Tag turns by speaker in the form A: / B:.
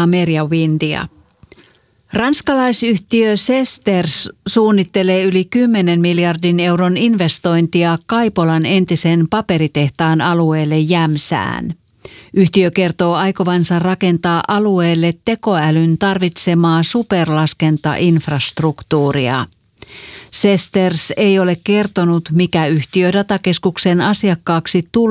A: kirjoittaa Merja Windia. Ranskalaisyhtiö Sesters suunnittelee yli 10 miljardin euron investointia Kaipolan entisen paperitehtaan alueelle Jämsään. Yhtiö kertoo aikovansa rakentaa alueelle tekoälyn tarvitsemaa superlaskentainfrastruktuuria. Sesters ei ole kertonut, mikä yhtiö datakeskuksen asiakkaaksi tulee.